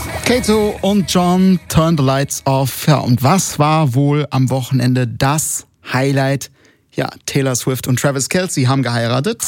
Kato und John, Turn the Lights Off. Ja, und was war wohl am Wochenende das Highlight? Ja, Taylor Swift und Travis Kelce haben geheiratet.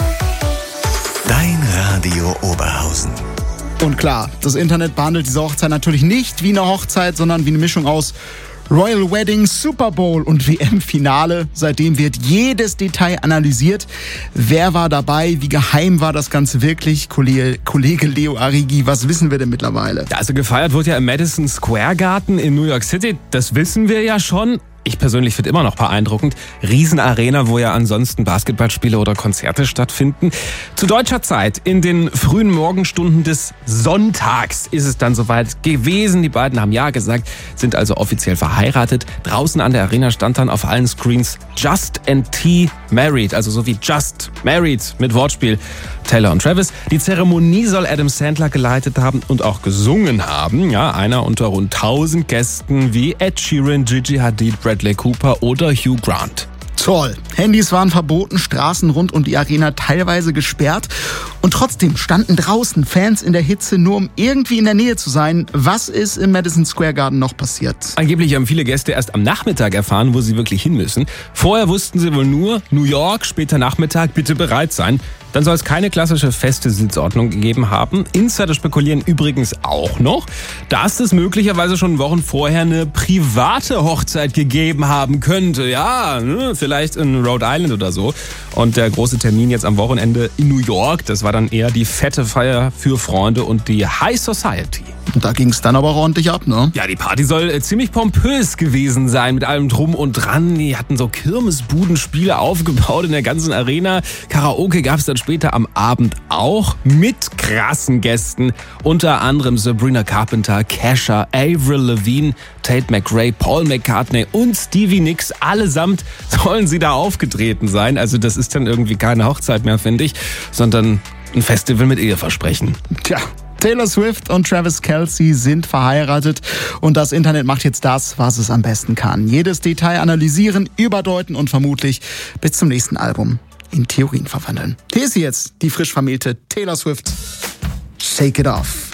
Dein Radio Oberhausen. Und klar, das Internet behandelt diese Hochzeit natürlich nicht wie eine Hochzeit, sondern wie eine Mischung aus Royal Wedding, Super Bowl und WM-Finale. Seitdem wird jedes Detail analysiert. Wer war dabei? Wie geheim war das Ganze wirklich? Kollege Leo Arrighi, was wissen wir denn mittlerweile? Also gefeiert wurde ja im Madison Square Garden in New York City. Das wissen wir ja schon. Ich persönlich finde immer noch beeindruckend. Riesenarena, wo ja ansonsten Basketballspiele oder Konzerte stattfinden. Zu deutscher Zeit, in den frühen Morgenstunden des Sonntags, ist es dann soweit gewesen. Die beiden haben ja gesagt, sind also offiziell verheiratet. Draußen an der Arena stand dann auf allen Screens Just and T Married, also so wie Just Married mit Wortspiel. Taylor und Travis. Die Zeremonie soll Adam Sandler geleitet haben und auch gesungen haben. Ja, einer unter rund 1000 Gästen wie Ed Sheeran, Gigi Hadid, Bradley Cooper oder Hugh Grant. Toll. Handys waren verboten, Straßen rund um die Arena teilweise gesperrt. Und trotzdem standen draußen Fans in der Hitze, nur um irgendwie in der Nähe zu sein. Was ist im Madison Square Garden noch passiert? Angeblich haben viele Gäste erst am Nachmittag erfahren, wo sie wirklich hin müssen. Vorher wussten sie wohl nur, New York, später Nachmittag, bitte bereit sein. Dann soll es keine klassische feste Sitzordnung gegeben haben. Insider spekulieren übrigens auch noch, dass es möglicherweise schon Wochen vorher eine private Hochzeit gegeben haben könnte. Ja, vielleicht in Rhode Island oder so. Und der große Termin jetzt am Wochenende in New York, das war dann eher die fette Feier für Freunde und die High Society. Und da ging es dann aber auch ordentlich ab, ne? Ja, die Party soll ziemlich pompös gewesen sein mit allem Drum und Dran. Die hatten so Kirmesbudenspiele aufgebaut in der ganzen Arena. Karaoke gab es dann später am Abend auch mit krassen Gästen. Unter anderem Sabrina Carpenter, Kesha, Avril Lavigne, Tate McRae, Paul McCartney und Stevie Nicks. Allesamt sollen sie da aufgetreten sein. Also das ist dann irgendwie keine Hochzeit mehr, finde ich, sondern ein Festival mit Eheversprechen. Tja. Taylor Swift und Travis Kelce sind verheiratet und das Internet macht jetzt das, was es am besten kann. Jedes Detail analysieren, überdeuten und vermutlich bis zum nächsten Album in Theorien verwandeln. Hier ist sie jetzt, die frisch vermählte Taylor Swift. Shake It Off.